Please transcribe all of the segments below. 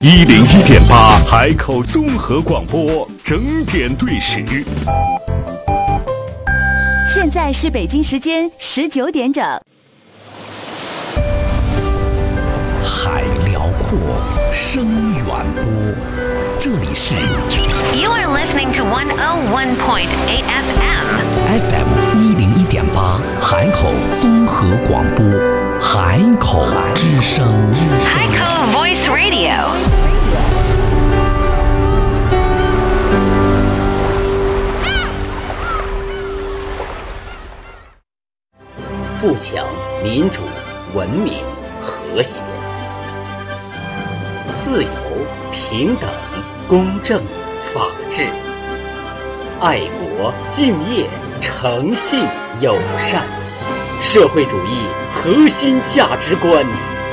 101.8海口综合广播整点对时。 现在是北京时间19点整。 海辽阔，声远播，这里是 You are listening to 101.8 FM 101.8海口综合广播，海口之声， 海口 Voice Radio。 富强、民主、文明、和谐、自由、平等、公正、法治、爱国、敬业、诚信、友善，社会主义核心价值观。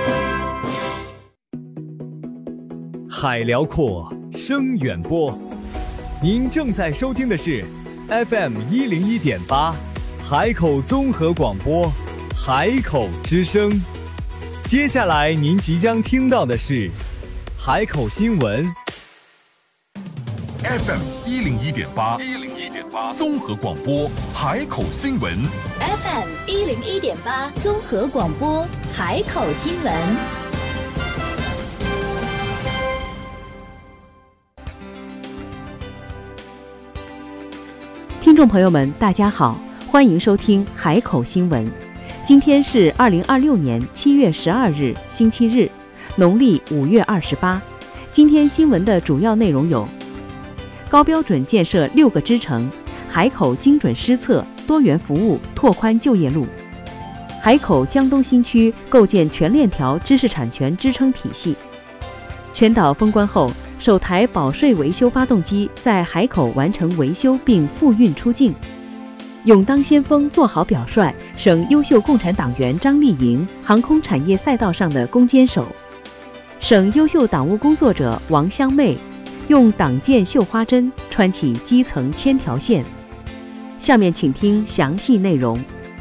海辽阔，声远播。您正在收听的是 FM 101.8海口综合广播，海口之声。接下来您即将听到的是海口新闻。 FM 101.8综合广播海口新闻。 FM 101.8综合广播海口新闻。 听众朋友们，大家好，欢迎收听海口新闻。今天是2026年7月12日，星期日，农历5月28。今天新闻的主要内容有：高标准建设6个支城，海口精准施策，多元服务，拓宽就业路；海口江东新区构建全链条知识产权支撑体系；全岛封关后，首台保税维修发动机在海口完成维修并复运出境；勇当先锋，做好表率，省优秀共产党员张丽莹，航空产业赛道上的攻坚手；省优秀党务工作者王香妹，用党建绣花针，穿起基层千条线。下面请听详细内容。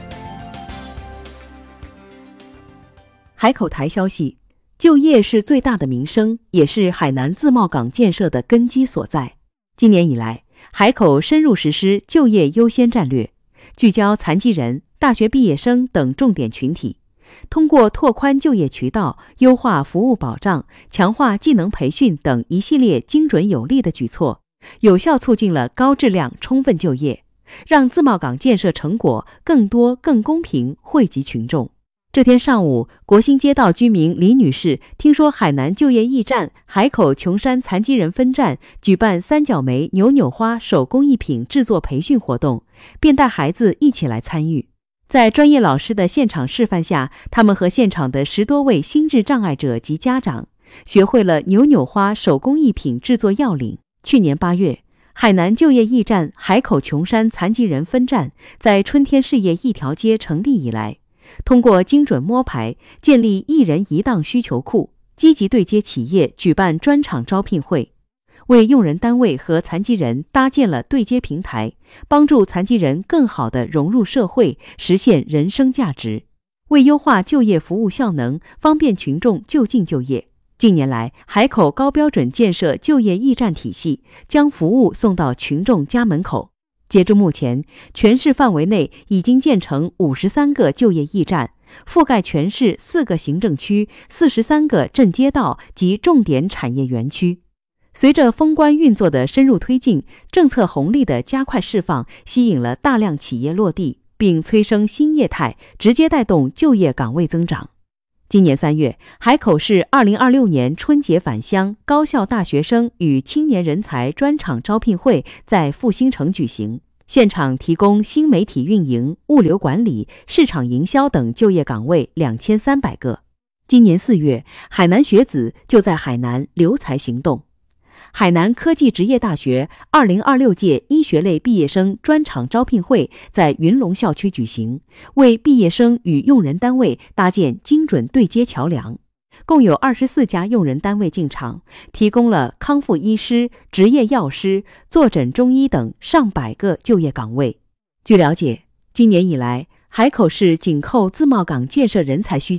海口台消息，就业是最大的民生，也是海南自贸港建设的根基所在。今年以来，海口深入实施就业优先战略，聚焦残疾人、大学毕业生等重点群体，通过拓宽就业渠道、优化服务保障、强化技能培训等一系列精准有力的举措，有效促进了高质量充分就业，让自贸港建设成果更多更公平惠及群众。这天上午，国兴街道居民李女士听说海南就业驿站海口琼山残疾人分站举办三角梅扭扭花手工艺品制作培训活动，便带孩子一起来参与。在专业老师的现场示范下，他们和现场的10多位心智障碍者及家长学会了扭扭花手工艺品制作要领。去年8月，海南就业驿站海口琼山残疾人分站在春天事业一条街成立以来，通过精准摸排，建立一人一档需求库，积极对接企业举办专场招聘会，为用人单位和残疾人搭建了对接平台，帮助残疾人更好地融入社会，实现人生价值。为优化就业服务效能，方便群众就近就业，近年来，海口高标准建设就业驿站体系，将服务送到群众家门口。截至目前，全市范围内已经建成53个就业驿站，覆盖全市4个行政区、43个镇街道及重点产业园区。随着封关运作的深入推进，政策红利的加快释放，吸引了大量企业落地，并催生新业态，直接带动就业岗位增长。今年3月，海口市2026年春节返乡高校大学生与青年人才专场招聘会在复兴城举行，现场提供新媒体运营、物流管理、市场营销等就业岗位2300个。今年4月，海南学子就在海南留才行动。海南科技职业大学2026届医学类毕业生专场招聘会在云龙校区举行，为毕业生与用人单位搭建精准对接桥梁。共有24家用人单位进场，提供了康复医师、执业药师、坐诊中医等上百个就业岗位。据了解，今年以来，海口市紧扣自贸港建设人才需求，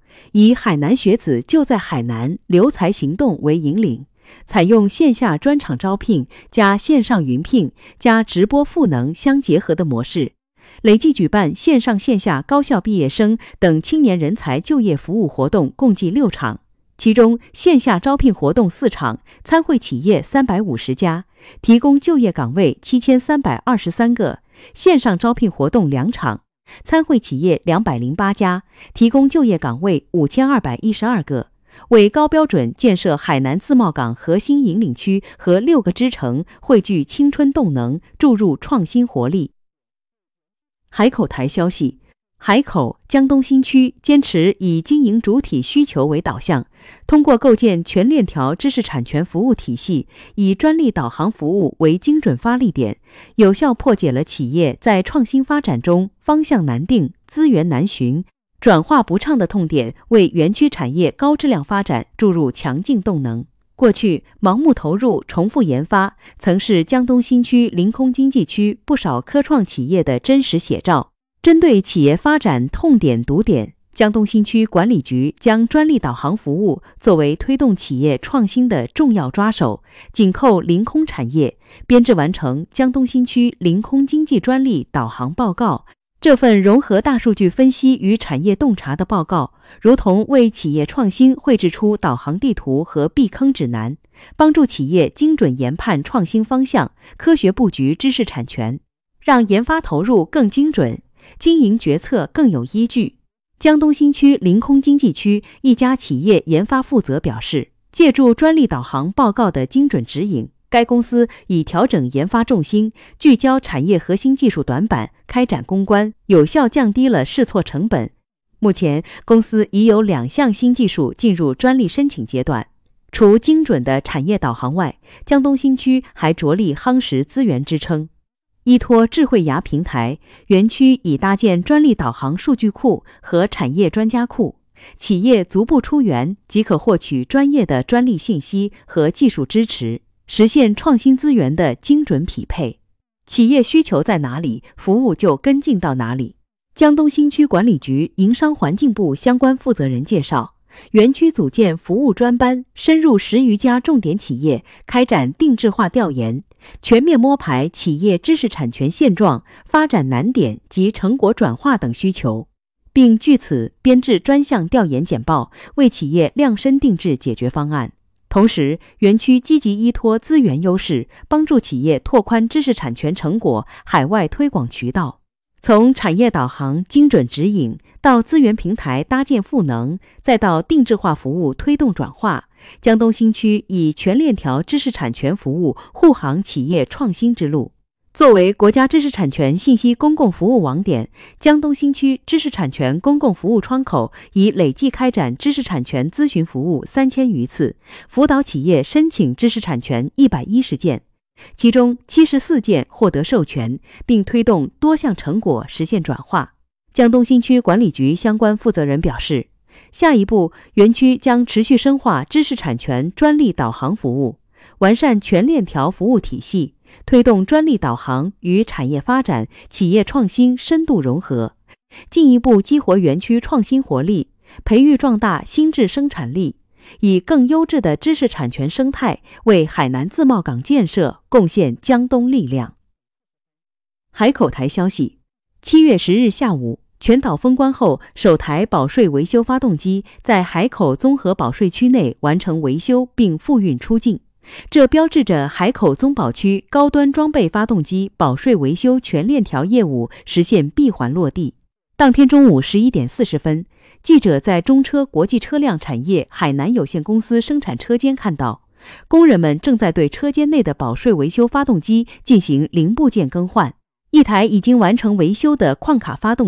以海南学子就在海南留才行动为引领，采用线下专场招聘加线上云聘加直播赋能相结合的模式，累计举办线上线下高校毕业生等青年人才就业服务活动共计6场，其中线下招聘活动4场，参会企业350家，提供就业岗位7323个；线上招聘活动2场，参会企业208家，提供就业岗位5212个，为高标准建设海南自贸港核心引领区和6个支城汇聚青春动能，注入创新活力。海口台消息，海口、江东新区坚持以经营主体需求为导向，通过构建全链条知识产权服务体系，以专利导航服务为精准发力点，有效破解了企业在创新发展中方向难定、资源难寻、转化不畅的痛点，为园区产业高质量发展注入强劲动能。过去盲目投入、重复研发，曾是江东新区临空经济区不少科创企业的真实写照。针对企业发展痛点堵点，江东新区管理局将专利导航服务作为推动企业创新的重要抓手，紧扣临空产业，编制完成江东新区临空经济专利导航报告。这份融合大数据分析与产业洞察的报告，如同为企业创新绘制出导航地图和避坑指南，帮助企业精准研判创新方向，科学布局知识产权，让研发投入更精准，经营决策更有依据。江东新区临空经济区一家企业研发负责表示，借助专利导航报告的精准指引，该公司已调整研发重心，聚焦产业核心技术短板，开展攻关，有效降低了试错成本。目前，公司已有2项新技术进入专利申请阶段。除精准的产业导航外，江东新区还着力夯实资源支撑。依托智慧牙平台，园区已搭建专利导航数据库和产业专家库，企业足不出园即可获取专业的专利信息和技术支持，实现创新资源的精准匹配。企业需求在哪里，服务就跟进到哪里。江东新区管理局营商环境部相关负责人介绍，园区组建服务专班，深入10余家重点企业，开展定制化调研，全面摸排企业知识产权现状、发展难点及成果转化等需求，并据此编制专项调研简报，为企业量身定制解决方案。同时，园区积极依托资源优势，帮助企业拓宽知识产权成果海外推广渠道。从产业导航精准指引，到资源平台搭建赋能，再到定制化服务推动转化，江东新区以全链条知识产权服务护航企业创新之路。作为国家知识产权信息公共服务网点，江东新区知识产权公共服务窗口已累计开展知识产权咨询服务3000余次，辅导企业申请知识产权110件，其中74件获得授权，并推动多项成果实现转化。江东新区管理局相关负责人表示，下一步，园区将持续深化知识产权专利导航服务，完善全链条服务体系，推动专利导航与产业发展、企业创新深度融合，进一步激活园区创新活力，培育壮大新质生产力，以更优质的知识产权生态为海南自贸港建设贡献江东力量。海口台消息，7月10日下午，全岛封关后，首台保税维修发动机在海口综合保税区内完成维修并复运出境，这标志着海口综保区高端装备发动机保税维修全链条业务实现闭环落地。当天中午11点40分，记者在中车国际车辆产业海南有限公司生产车间看到，工人们正在对车间内的保税维修发动机进行零部件更换。一台已经完成维修的矿卡发动